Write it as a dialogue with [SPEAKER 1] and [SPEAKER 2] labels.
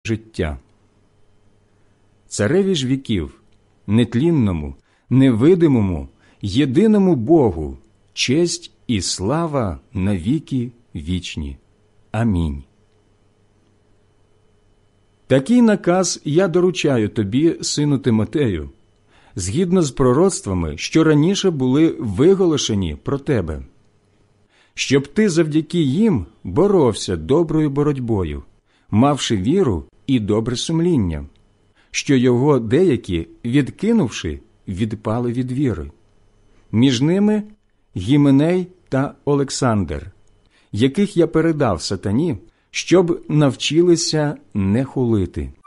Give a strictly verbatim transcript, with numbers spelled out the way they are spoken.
[SPEAKER 1] життя. Цареві ж віків, нетлінному, невидимому, єдиному Богу, честь і слава навіки вічні. Амінь. Такий наказ я доручаю тобі, сину Тимотею, згідно з пророцтвами, що раніше були виголошені про тебе, щоб ти завдяки їм боровся доброю боротьбою, мавши віру і добре сумління, що його деякі, відкинувши, відпали від віри. Між ними Гіменей та Олександр, яких я передав сатані, щоб навчилися не хулити.